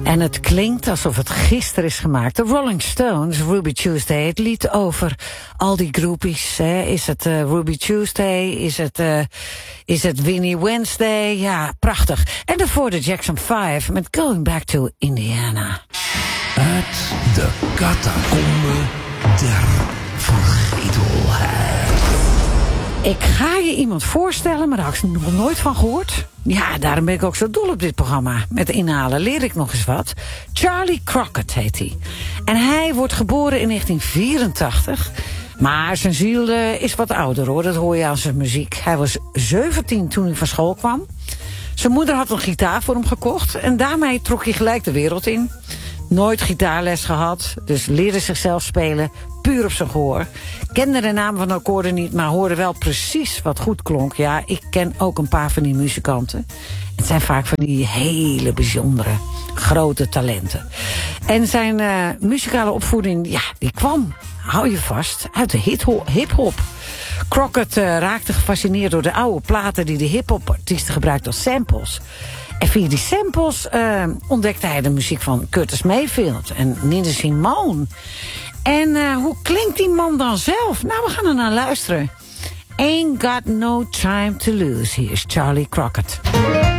En het klinkt alsof het gisteren is gemaakt. De Rolling Stones, Ruby Tuesday. Het lied over al die groupies. Hè. Is het Ruby Tuesday? Is het Winnie Wednesday? Ja, prachtig. En daarvoor de Jackson 5 met Going Back to Indiana. Uit de catacombe der vergetelheid. Ik ga je iemand voorstellen, maar daar had ik nog nooit van gehoord. Ja, daarom ben ik ook zo dol op dit programma. Met inhalen leer ik nog eens wat. Charlie Crockett heet hij. En hij wordt geboren in 1984. Maar zijn ziel is wat ouder, hoor. Dat hoor je aan zijn muziek. Hij was 17 toen hij van school kwam. Zijn moeder had een gitaar voor hem gekocht. En daarmee trok hij gelijk de wereld in. Nooit gitaarles gehad, dus leerde zichzelf spelen, puur op zijn gehoor. Kende de naam van de akkoorden niet, maar hoorde wel precies wat goed klonk. Ja, ik ken ook een paar van die muzikanten. Het zijn vaak van die hele bijzondere, grote talenten. En zijn muzikale opvoeding, ja, die kwam, hou je vast, uit de hip-hop. Crockett raakte gefascineerd door de oude platen die de hip-hop-artiesten gebruikten als samples. En via die samples ontdekte hij de muziek van Curtis Mayfield en Nina Simone. En hoe klinkt die man dan zelf? Nou, we gaan er naar luisteren. Ain't got no time to lose. Hier is Charlie Crockett.